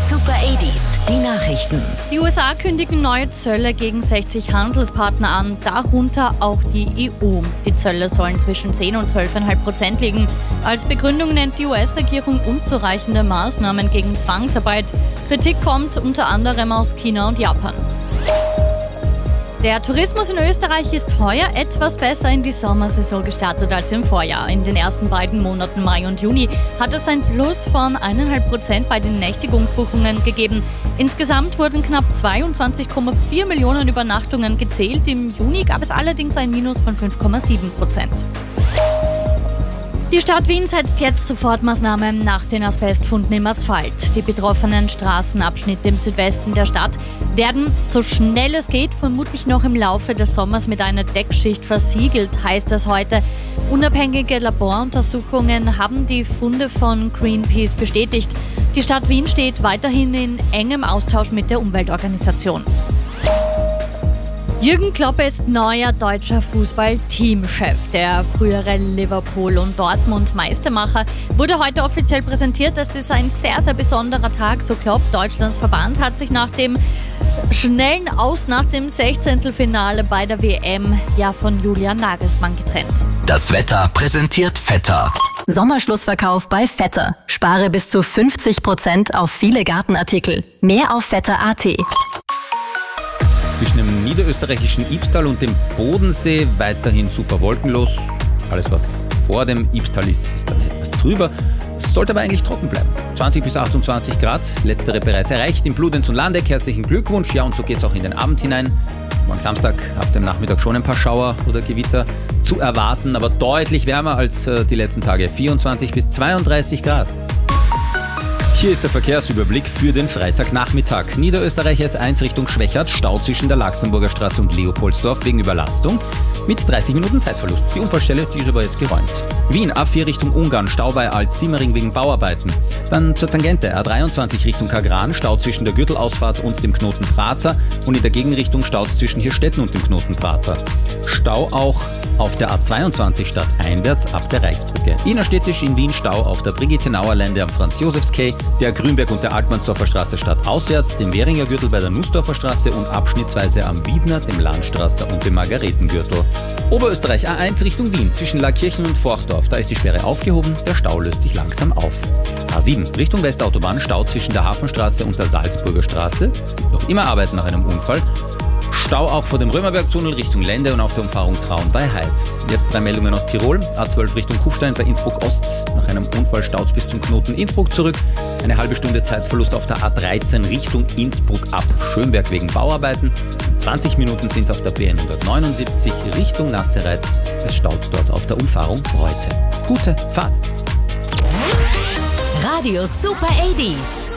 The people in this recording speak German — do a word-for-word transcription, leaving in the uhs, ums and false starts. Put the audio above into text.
Super achtziger, die Nachrichten. Die U S A kündigen neue Zölle gegen sechzig Handelspartner an, darunter auch die E U. Die Zölle sollen zwischen zehn und zwölf Komma fünf Prozent liegen. Als Begründung nennt die U S-Regierung unzureichende Maßnahmen gegen Zwangsarbeit. Kritik kommt unter anderem aus China und Japan. Der Tourismus in Österreich ist heuer etwas besser in die Sommersaison gestartet als im Vorjahr. In den ersten beiden Monaten Mai und Juni hat es ein Plus von eins Komma fünf Prozent bei den Nächtigungsbuchungen gegeben. Insgesamt wurden knapp zweiundzwanzig Komma vier Millionen Übernachtungen gezählt. Im Juni gab es allerdings ein Minus von fünf Komma sieben Prozent. Die Stadt Wien setzt jetzt Sofortmaßnahmen nach den Asbestfunden im Asphalt. Die betroffenen Straßenabschnitte im Südwesten der Stadt werden, so schnell es geht, vermutlich noch im Laufe des Sommers mit einer Deckschicht versiegelt, heißt es heute. Unabhängige Laboruntersuchungen haben die Funde von Greenpeace bestätigt. Die Stadt Wien steht weiterhin in engem Austausch mit der Umweltorganisation. Jürgen Klopp ist neuer deutscher Fußball-Teamchef. Der frühere Liverpool- und Dortmund-Meistermacher wurde heute offiziell präsentiert. Das ist ein sehr, sehr besonderer Tag, so Klopp. Deutschlands Verband hat sich nach dem schnellen Aus nach dem Sechzehntelfinale bei der W M ja von Julian Nagelsmann getrennt. Das Wetter präsentiert Vetter. Sommerschlussverkauf bei Vetter. Spare bis zu fünfzig Prozent auf viele Gartenartikel. Mehr auf vetter punkt a t. Zwischen dem niederösterreichischen Ibstal und dem Bodensee weiterhin super wolkenlos. Alles, was vor dem Ibstal ist, ist dann etwas trüber. Es sollte aber eigentlich trocken bleiben. zwanzig bis achtundzwanzig Grad, letztere bereits erreicht im Bludenz und Landeck. Herzlichen Glückwunsch. Ja, und so geht es auch in den Abend hinein. Morgen Samstag ab dem Nachmittag schon ein paar Schauer oder Gewitter zu erwarten, aber deutlich wärmer als äh, die letzten Tage. vierundzwanzig bis zweiunddreißig Grad. Hier ist der Verkehrsüberblick für den Freitagnachmittag. Niederösterreich S eins Richtung Schwechat, Stau zwischen der Laxenburger Straße und Leopoldsdorf wegen Überlastung mit dreißig Minuten Zeitverlust. Die Unfallstelle, die ist aber jetzt geräumt. Wien A vier Richtung Ungarn, Stau bei Alt-Simmering wegen Bauarbeiten. Dann zur Tangente A dreiundzwanzig Richtung Kagran, Stau zwischen der Gürtelausfahrt und dem Knoten Prater und in der Gegenrichtung Staus zwischen Hirstetten und dem Knoten Prater. Stau auch auf der A zweiundzwanzig stadteinwärts ab der Reichsbrücke. Innerstädtisch in Wien Stau auf der Brigittenauer Lände am Franz-Josefs-Quai, der Grünberg und der Altmannsdorfer Straße stadtauswärts, dem Währinger Gürtel bei der Nussdorfer Straße und abschnittsweise am Wiedner, dem Landstrasser und dem Margaretengürtel. Oberösterreich A eins Richtung Wien zwischen Laakirchen und Forchdorf, da ist die Sperre aufgehoben, der Stau löst sich langsam auf. A sieben Richtung Westautobahn, Stau zwischen der Hafenstraße und der Salzburger Straße. Es gibt noch immer Arbeiten nach einem Unfall. Stau auch vor dem Römerbergtunnel Richtung Lände und auf der Umfahrung Traun bei Heid. Jetzt drei Meldungen aus Tirol. A zwölf Richtung Kufstein bei Innsbruck Ost. Nach einem Unfall staut bis zum Knoten Innsbruck zurück. Eine halbe Stunde Zeitverlust auf der A dreizehn Richtung Innsbruck ab Schönberg wegen Bauarbeiten. In zwanzig Minuten sind es auf der B N hundertneunundsiebzig Richtung Nassereit. Es staut dort auf der Umfahrung Reute. Gute Fahrt! Radio Super achtziger.